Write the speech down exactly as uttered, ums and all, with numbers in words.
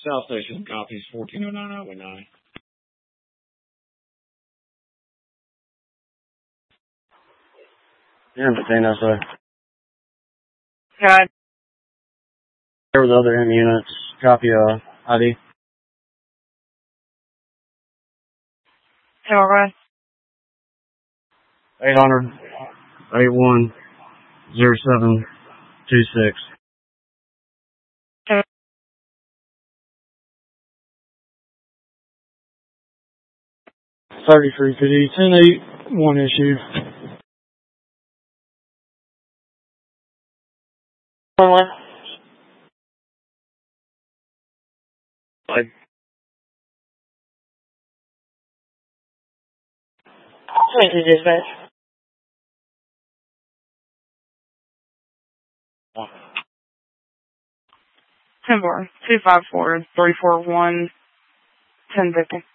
South Station copies fourteen oh nine oh nine. Yeah, but then that's a... Good. There were the other M units. Copy uh, I D. Okay. eight hundred, eighty-one, oh seven, two six. Okay. thirty-three fifty, ten eight, one issue. One one. Like, twenty-two dispatch. ten four. two five four, three four one, ten fifty.